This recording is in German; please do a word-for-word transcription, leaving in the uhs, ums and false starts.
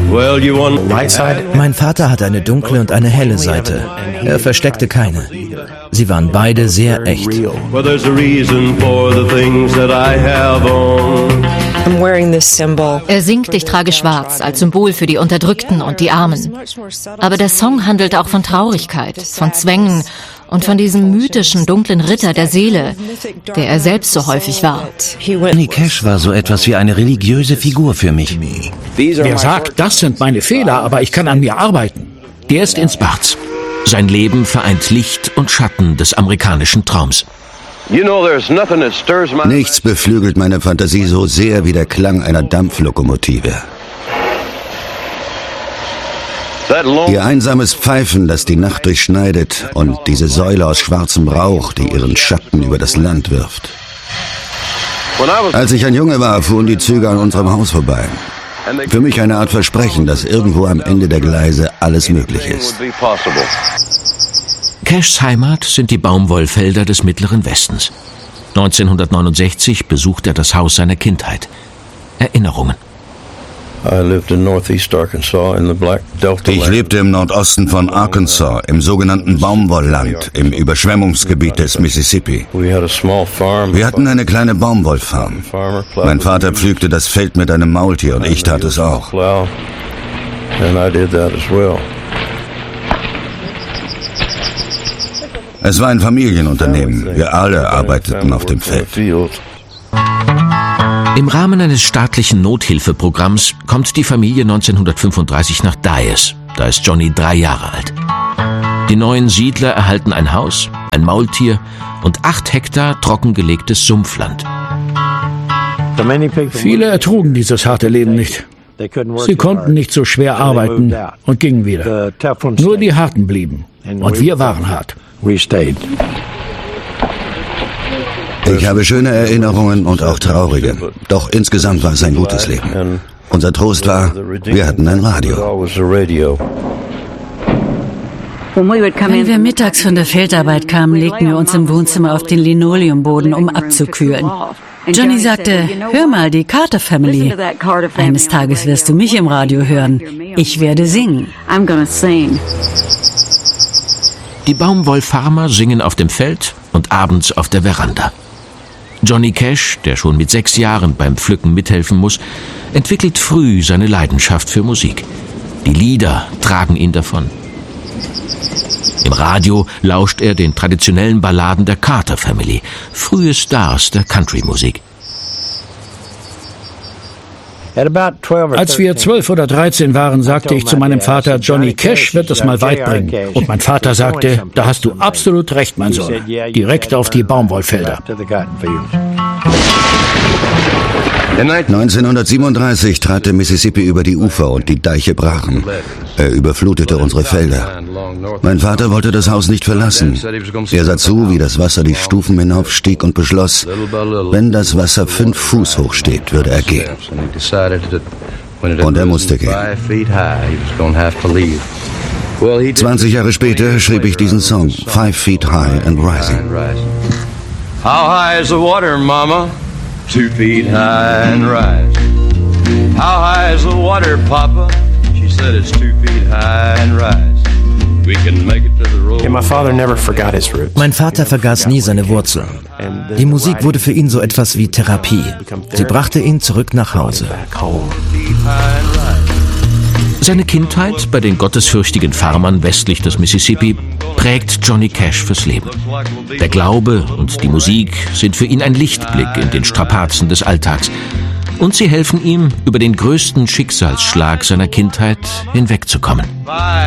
Mein Vater hatte eine dunkle und eine helle Seite. Er versteckte keine. Sie waren beide sehr echt. Er singt „Ich trage schwarz" als Symbol für die Unterdrückten und die Armen. Aber der Song handelt auch von Traurigkeit, von Zwängen und von diesem mythischen, dunklen Ritter der Seele, der er selbst so häufig war. Johnny Cash war so etwas wie eine religiöse Figur für mich. Wer sagt, das sind meine Fehler, aber ich kann an mir arbeiten, der ist ins Barz. Sein Leben vereint Licht und Schatten des amerikanischen Traums. Nichts beflügelt meine Fantasie so sehr wie der Klang einer Dampflokomotive. Ihr einsames Pfeifen, das die Nacht durchschneidet, und diese Säule aus schwarzem Rauch, die ihren Schatten über das Land wirft. Als ich ein Junge war, fuhren die Züge an unserem Haus vorbei. Für mich eine Art Versprechen, dass irgendwo am Ende der Gleise alles möglich ist. Cashs Heimat sind die Baumwollfelder des Mittleren Westens. neunzehnhundertneunundsechzig besucht er das Haus seiner Kindheit. Erinnerungen. Ich lebte im Nordosten von Arkansas, im sogenannten Baumwollland, im Überschwemmungsgebiet des Mississippi. Wir hatten eine kleine Baumwollfarm. Mein Vater pflügte das Feld mit einem Maultier und ich tat es auch. Es war ein Familienunternehmen. Wir alle arbeiteten auf dem Feld. Im Rahmen eines staatlichen Nothilfeprogramms kommt die Familie neunzehnhundertfünfunddreißig nach Dyess. Da ist Johnny drei Jahre alt. Die neuen Siedler erhalten ein Haus, ein Maultier und acht Hektar trockengelegtes Sumpfland. Viele ertrugen dieses harte Leben nicht. Sie konnten nicht so schwer arbeiten und gingen wieder. Nur die Harten blieben. Und wir waren hart. Ich habe schöne Erinnerungen und auch traurige. Doch insgesamt war es ein gutes Leben. Unser Trost war, wir hatten ein Radio. Wenn wir mittags von der Feldarbeit kamen, legten wir uns im Wohnzimmer auf den Linoleumboden, um abzukühlen. Johnny sagte, hör mal, die Carter Family. Eines Tages wirst du mich im Radio hören. Ich werde singen. Die Baumwollfarmer singen auf dem Feld und abends auf der Veranda. Johnny Cash, der schon mit sechs Jahren beim Pflücken mithelfen muss, entwickelt früh seine Leidenschaft für Musik. Die Lieder tragen ihn davon. Im Radio lauscht er den traditionellen Balladen der Carter Family, frühe Stars der Country-Musik. Als wir zwölf oder dreizehn waren, sagte ich zu meinem Vater, Johnny Cash wird es mal weit bringen. Und mein Vater sagte, da hast du absolut recht, mein Sohn. Direkt auf die Baumwollfelder. neunzehnhundertsiebenunddreißig trat der Mississippi über die Ufer und die Deiche brachen. Er überflutete unsere Felder. Mein Vater wollte das Haus nicht verlassen. Er sah zu, wie das Wasser die Stufen hinaufstieg und beschloss, wenn das Wasser fünf Fuß hoch steht, würde er gehen. Und er musste gehen. zwanzig Jahre später schrieb ich diesen Song, Five Feet High and Rising. How high is the water, Mama? Two feet high and rising. How high is the water, Papa? She said it's two feet high and rising. We can make it to the road. My father never forgot his roots. Mein Vater vergaß nie seine Wurzeln. Die Musik wurde für ihn so etwas wie Therapie. Sie brachte ihn zurück nach Hause. Seine Kindheit bei den gottesfürchtigen Farmern westlich des Mississippi prägt Johnny Cash fürs Leben. Der Glaube und die Musik sind für ihn ein Lichtblick in den Strapazen des Alltags. Und sie helfen ihm, über den größten Schicksalsschlag seiner Kindheit hinwegzukommen.